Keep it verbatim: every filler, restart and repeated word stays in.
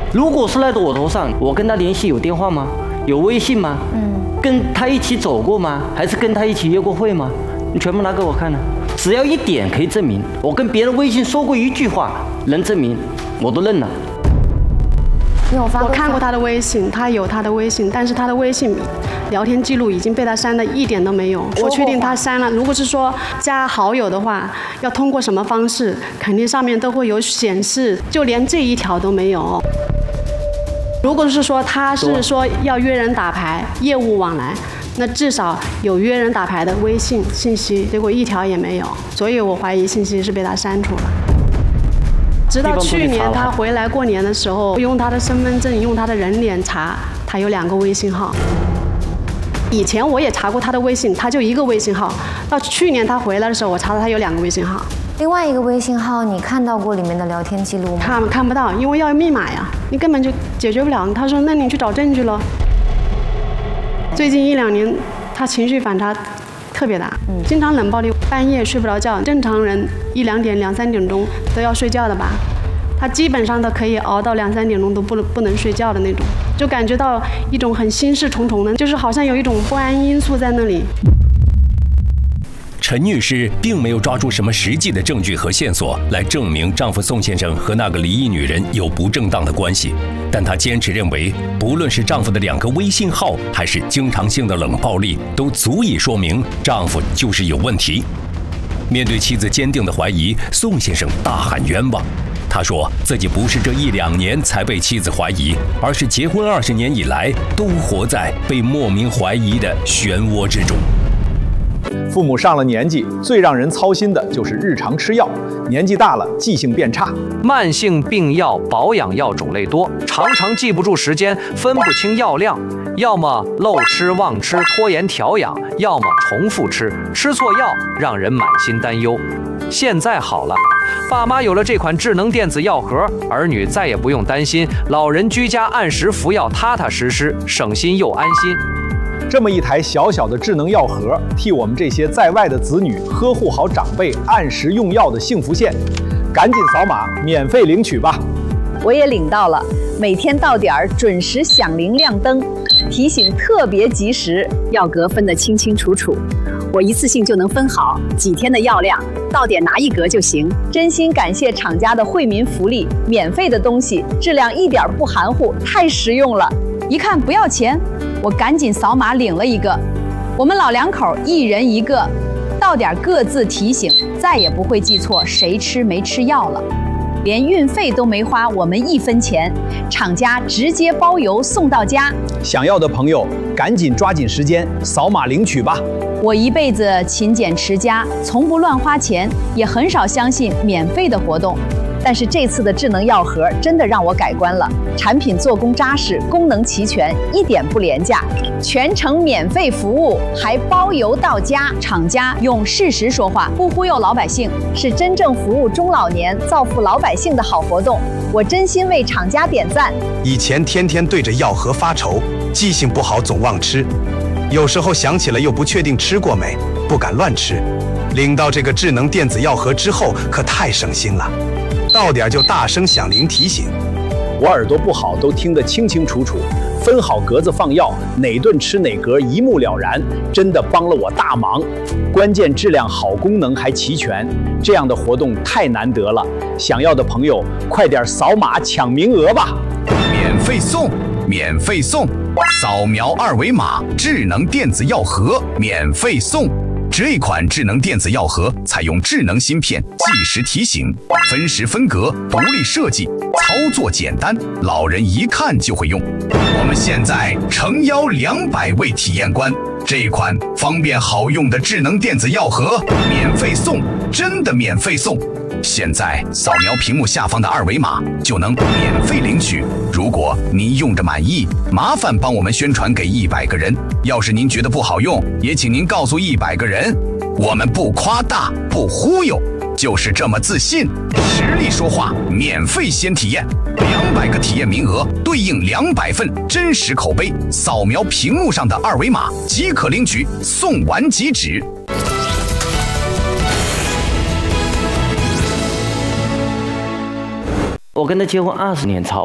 如果是赖在我头上，我跟他联系有电话吗？有微信吗？嗯，跟他一起走过吗？还是跟他一起约过会吗？你全部拿给我看呢。只要一点可以证明，我跟别人微信说过一句话，能证明，我都认了。 你有发过？ 我看过他的微信，他有他的微信，但是他的微信聊天记录已经被他删的一点都没有。我确定他删了。如果是说加好友的话，要通过什么方式，肯定上面都会有显示，就连这一条都没有。如果是说他是说要约人打牌，业务往来，那至少有约人打牌的微信信息，结果一条也没有，所以我怀疑信息是被他删除了。直到去年他回来过年的时候，用他的身份证、用他的人脸查，他有两个微信号。以前我也查过他的微信，他就一个微信号。到去年他回来的时候，我查到他有两个微信号。 另外一个微信号，你看到过里面的聊天记录吗？ 看看不到，因为要密码呀，你根本就解决不了。他说：“那你去找证据咯。”最近一两年，他情绪反差特别大，嗯，经常冷暴力，半夜睡不着觉。正常人一两点、两三点钟都要睡觉的吧，他基本上都可以熬到两三点钟都不能不能睡觉的那种，就感觉到一种很心事重重的，就是好像有一种不安因素在那里。 陈女士并没有抓住什么实际的证据和线索来证明丈夫宋先生和那个离异女人有不正当的关系，但她坚持认为，不论是丈夫的两个微信号，还是经常性的冷暴力，都足以说明丈夫就是有问题。面对妻子坚定的怀疑，宋先生大喊冤枉。他说自己不是这一两年才被妻子怀疑，而是结婚二十年以来都活在被莫名怀疑的漩涡之中。 父母上了年纪，最让人操心的就是日常吃药，年纪大了记性变差。 慢性病药、保养药种类多，常常记不住时间，分不清药量，要么漏吃忘吃拖延调养，要么重复吃，吃错药让人满心担忧。现在好了，爸妈有了这款智能电子药盒，儿女再也不用担心，老人居家按时服药，踏踏实实，省心又安心。 这么一台小小的智能药盒，替我们这些在外的子女呵护好长辈按时用药的幸福线，赶紧扫码免费领取吧！ 我也领到了，每天到点儿准时响铃亮灯，提醒特别及时，药格分得清清楚楚，我一次性就能分好几天的药量，到点拿一格就行。真心感谢厂家的惠民福利，免费的东西，质量一点不含糊，太实用了。一看不要钱，我赶紧扫码领了一个。我们老两口一人一个，到点各自提醒，再也不会记错谁吃没吃药了。连运费都没花我们一分钱，厂家直接包邮送到家。 想要的朋友赶紧抓紧时间扫码领取吧。 我一辈子勤俭持家，从不乱花钱，也很少相信免费的活动。但是这次的智能药盒真的让我改观了，产品做工扎实，功能齐全，一点不廉价，全程免费服务，还包邮到家。厂家用事实说话，不忽悠老百姓，是真正服务中老年、造福老百姓的好活动。我真心为厂家点赞。 以前天天对着药盒发愁，记性不好总忘吃，有时候想起了又不确定吃过没，不敢乱吃。领到这个智能电子药盒之后，可太省心了。到点就大声响铃提醒， 我耳朵不好都听得清清楚楚，分好格子放药，哪顿吃哪格一目了然，真的帮了我大忙。关键质量好，功能还齐全，这样的活动太难得了，想要的朋友快点扫码抢名额吧！ 免费送，免费送，扫描二维码，智能电子药盒免费送。这款智能电子药盒采用智能芯片，计时提醒，分时分格，独立设计，操作简单，老人一看就会用。我们现在诚邀两百位体验官，这款方便好用的智能电子药盒免费送，真的免费送！现在扫描屏幕下方的二维码就能免费领取。如果您用着满意，麻烦帮我们宣传给一百个人。要是您觉得不好用，也请您告诉一百个人。我们不夸大，不忽悠，就是这么自信。实力说话，免费先体验，两百个体验名额对应两百份真实口碑。扫描屏幕上的二维码即可领取，送完即止。 我跟他结婚二十年超，